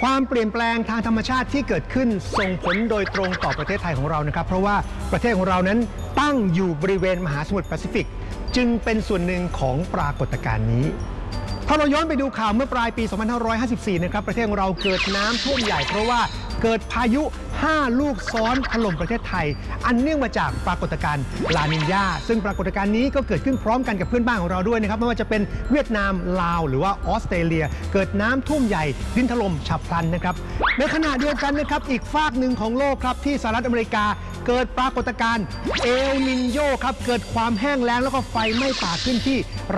ความเปลี่ยนแปลงทางธรรมชาติที่เกิดขึ้นส่งผลโดยตรงต่อประเทศไทยของเรานะครับเพราะว่าประเทศของเรานั้นตั้งอยู่บริเวณมหาสมุทรแปซิฟิกจึงเป็นส่วนหนึ่งของปรากฏการณ์นี้ถ้าเราย้อนไปดูข่าวเมื่อปลายปี 2554 นะครับประเทศของเราเกิดน้ำท่วมใหญ่เพราะว่าเกิดพายุ 5 ลูกซ้อนถล่มประเทศไทยอันเนื่องมาจากปรากฏการณ์ลานิญญาซึ่งปรากฏการณ์นี้ก็เกิดขึ้นพร้อมกันกับเพื่อนบ้านของเราด้วยนะครับไม่ว่าจะเป็นเวียดนามลาวหรือว่าออสเตรเลียเกิดน้ำท่วมใหญ่ดินถล่มฉับพลันนะครับในขณะเดียวกันนะครับอีกฝากหนึ่งของโลกครับที่สหรัฐอเมริกาเกิดปรากฏการณ์เอลนินโยครับเกิดความแห้งแล้งแล้วก็ไฟไหม้ป่าขึ้นที่